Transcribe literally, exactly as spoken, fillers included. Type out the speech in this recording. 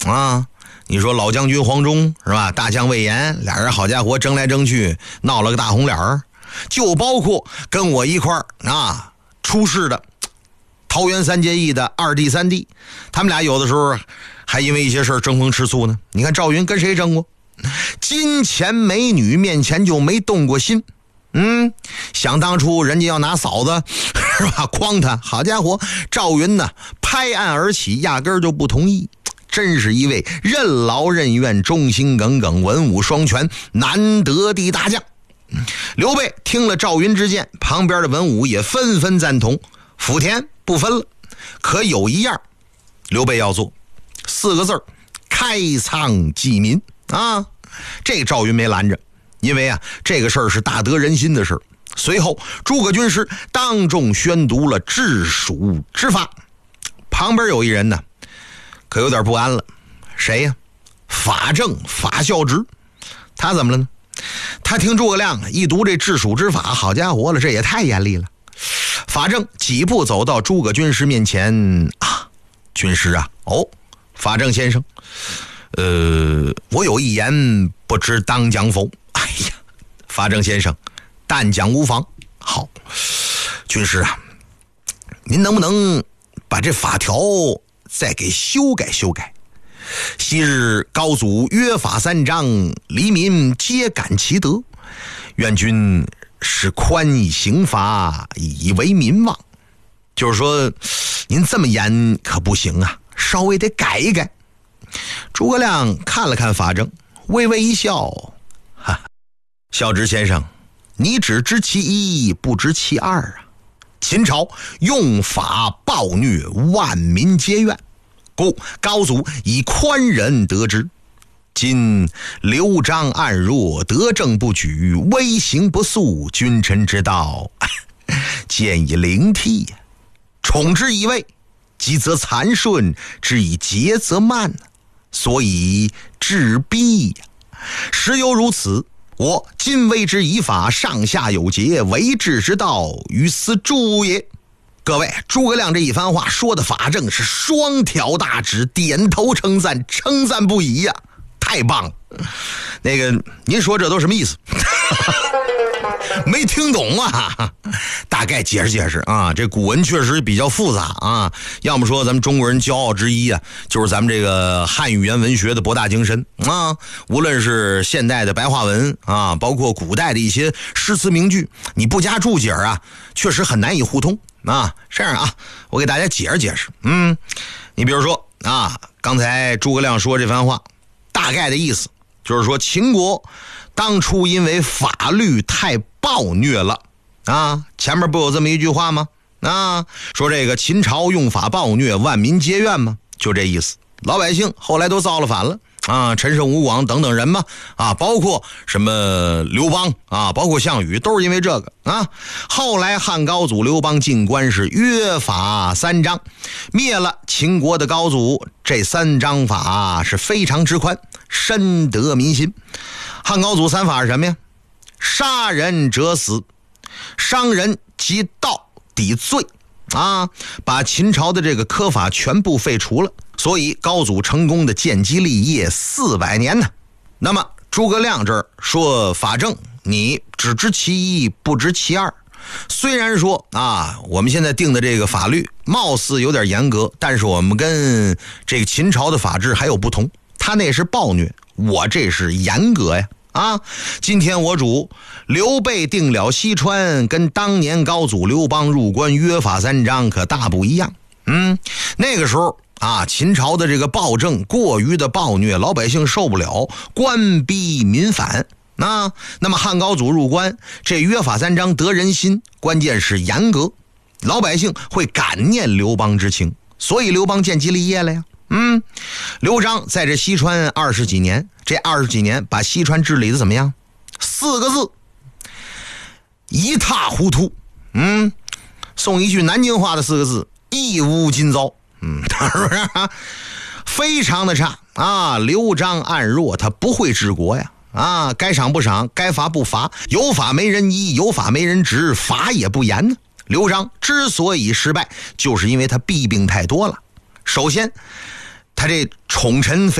啊。你说老将军黄忠是吧？大将魏延，俩人好家伙争来争去，闹了个大红脸儿。就包括跟我一块儿啊出事的桃园三结义的二弟三弟，他们俩有的时候还因为一些事儿争风吃醋呢。你看赵云跟谁争过？金钱美女面前就没动过心。嗯，想当初人家要拿嫂子是吧诓他，好家伙，赵云呢拍案而起，压根儿就不同意。真是一位任劳任怨、忠心耿耿、文武双全、难得的大将。刘备听了赵云之见，旁边的文武也纷纷赞同，福田不分了。可有一样刘备要做，四个字儿：开仓济民啊！这赵云没拦着，因为啊这个事儿是大得人心的事儿。随后诸葛军师当众宣读了治蜀之法，旁边有一人呢可有点不安了。谁呀？法正法孝直。他怎么了呢？他听诸葛亮一读这治蜀之法，好家伙了，这也太严厉了。法正几步走到诸葛军师面前啊，军师啊，哦，法正先生，呃，我有一言不知当讲否？哎呀，法正先生，但讲无妨。好，军师啊，您能不能把这法条再给修改修改？昔日高祖约法三章，黎民皆感其德，愿君是宽以刑罚，以为民望。就是说您这么严可不行啊，稍微得改一改。诸葛亮看了看法正，微微一笑，哈，孝直先生，你只知其一，不知其二啊。秦朝用法暴虐，万民皆怨，故高祖以宽仁得之。今刘璋暗弱，德政不举，威行不肃，君臣之道见以灵替。宠之以位，急则残顺，之以节则慢，所以治逼。时犹如此，我今为之以法，上下有节，为治之道，于斯诸也。各位，诸葛亮这一番话说的法正是双挑大指，点头称赞，称赞不已呀、啊，太棒了。那个您说这都什么意思？没听懂啊，大概解释解释啊。这古文确实比较复杂啊，要么说咱们中国人骄傲之一啊，就是咱们这个汉语言文学的博大精深啊。无论是现代的白话文啊，包括古代的一些诗词名句，你不加注解啊，确实很难以互通啊。这样啊，我给大家解释解释。嗯，你比如说啊，刚才诸葛亮说这番话，大概的意思就是说，秦国当初因为法律太暴虐了啊，前面不有这么一句话吗？啊，说这个秦朝用法暴虐，万民皆怨吗？就这意思。老百姓后来都造了反了啊，陈胜吴广等等人嘛啊，包括什么刘邦啊，包括项羽，都是因为这个啊。后来汉高祖刘邦进关是约法三章，灭了秦国的高祖，这三章法是非常之宽，深得民心。汉高祖三法是什么呀？杀人者死，伤人及盗抵罪啊，把秦朝的这个苛法全部废除了。所以高祖成功的建基立业四百年呢。那么诸葛亮这儿说法正，你只知其一，不知其二。虽然说啊，我们现在定的这个法律貌似有点严格，但是我们跟这个秦朝的法制还有不同。他那是暴虐，我这是严格呀。啊，今天我主刘备定了西川，跟当年高祖刘邦入关约法三章可大不一样。嗯，那个时候啊，秦朝的这个暴政过于的暴虐，老百姓受不了，官逼民反。啊，那么汉高祖入关，这约法三章得人心，关键是严格，老百姓会感念刘邦之情，所以刘邦建基立业了呀。嗯，刘璋在这西川二十几年，这二十几年把西川治理的怎么样？四个字，一塌糊涂。嗯，送一句南京话的四个字，一无尽糟。嗯，是不是啊？非常的差啊！刘璋暗弱，他不会治国呀。啊，该赏不赏，该罚不罚，有法没人依，有法没人执，法也不严呢。刘璋之所以失败，就是因为他弊病太多了。首先，他这宠臣